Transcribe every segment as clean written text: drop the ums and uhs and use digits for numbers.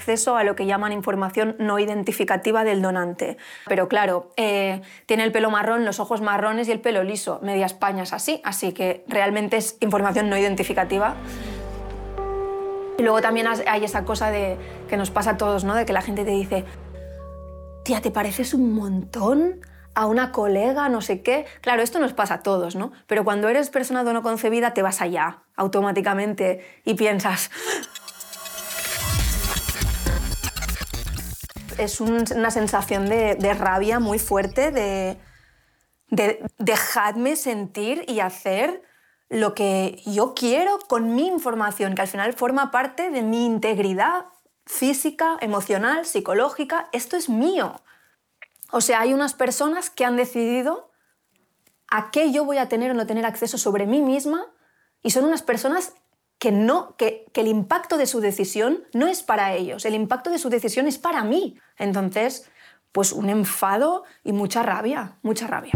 acceso a lo que llaman información no identificativa del donante. Pero claro, tiene el pelo marrón, los ojos marrones y el pelo liso. Media España es así, así que realmente es información no identificativa. Y luego también hay esa cosa que nos pasa a todos, ¿no? De que la gente te dice: tía, ¿te pareces un montón a una colega, no sé qué? Claro, esto nos pasa a todos, ¿no? Pero cuando eres persona no concebida te vas allá, automáticamente, y piensas... Es una sensación de rabia muy fuerte, de dejadme sentir y hacer lo que yo quiero con mi información, que al final forma parte de mi integridad física, emocional, psicológica. Esto es mío. O sea, hay unas personas que han decidido a qué yo voy a tener o no tener acceso sobre mí misma, y son unas personas que el impacto de su decisión no es para ellos, el impacto de su decisión es para mí. Entonces, pues un enfado y mucha rabia, mucha rabia.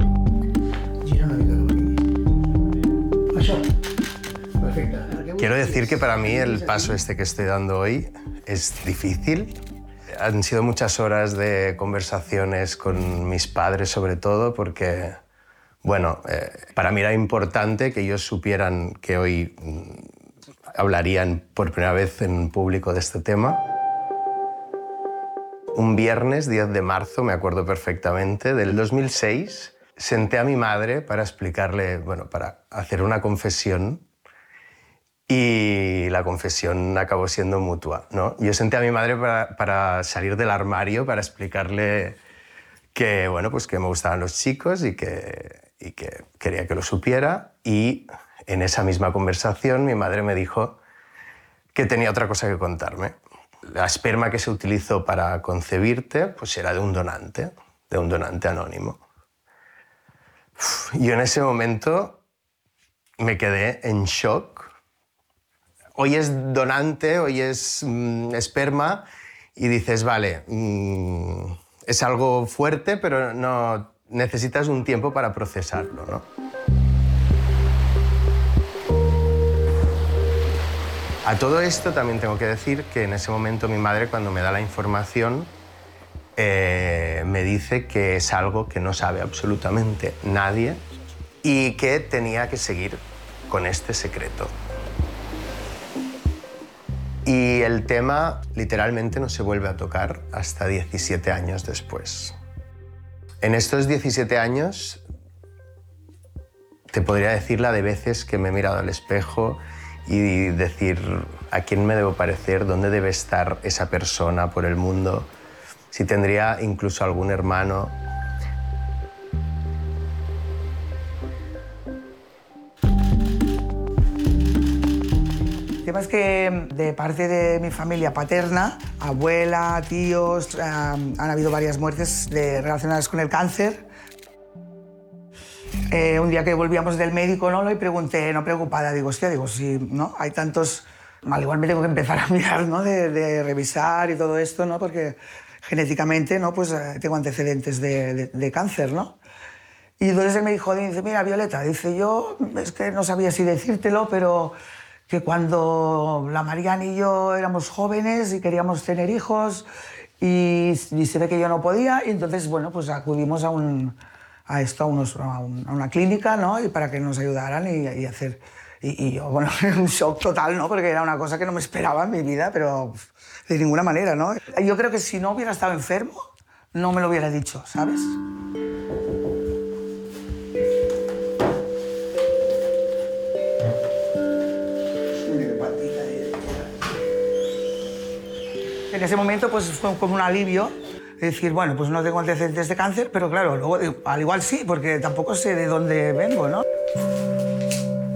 Quiero decir que para mí el paso este que estoy dando hoy es difícil. Han sido muchas horas de conversaciones con mis padres, sobre todo, porque, bueno, para mí era importante que ellos supieran que hoy hablarían por primera vez en público de este tema. Un viernes, 10 de marzo, me acuerdo perfectamente, del 2006, senté a mi madre para explicarle, bueno, para hacer una confesión, y la confesión acabó siendo mutua, ¿no? Yo senté a mi madre para salir del armario, para explicarle que, bueno, pues que me gustaban los chicos y que quería que lo supiera, y en esa misma conversación mi madre me dijo que tenía otra cosa que contarme. La esperma que se utilizó para concebirte pues era de un donante anónimo. Yo en ese momento me quedé en shock. Hoy es donante, hoy es esperma, y dices, vale, es algo fuerte, pero no necesitas un tiempo para procesarlo, ¿no? A todo esto también tengo que decir que en ese momento mi madre, cuando me da la información, me dice que es algo que no sabe absolutamente nadie y que tenía que seguir con este secreto. Y el tema literalmente no se vuelve a tocar hasta 17 años después. En estos 17 años te podría decir la de veces que me he mirado al espejo y decir a quién me debo parecer, dónde debe estar esa persona por el mundo, si tendría incluso algún hermano. El tema es que de parte de mi familia paterna, abuela, tíos, han habido varias muertes relacionadas con el cáncer. Un día que volvíamos del médico, ¿no? Y pregunté, no preocupada, digo, hostia, digo, si ¿no? Hay tantos... Al igual me tengo que empezar a mirar, ¿no? De revisar y todo esto, ¿no? Porque genéticamente, ¿no? Pues tengo antecedentes de cáncer, ¿no? Y entonces él me dijo, dice, mira, Violeta, dice, yo es que no sabía si decírtelo, pero que cuando la Marian y yo éramos jóvenes y queríamos tener hijos y se ve que yo no podía, y entonces, bueno, pues acudimos a una clínica, ¿no? Y para que nos ayudaran y hacer... Y yo, bueno, un shock total, ¿no? Porque era una cosa que no me esperaba en mi vida, pero de ninguna manera, ¿no? Yo creo que si no hubiera estado enfermo, no me lo hubiera dicho, ¿sabes? En ese momento pues fue como un alivio, decir, bueno, pues no tengo antecedentes de cáncer, pero claro, luego al igual sí, porque tampoco sé de dónde vengo, ¿no?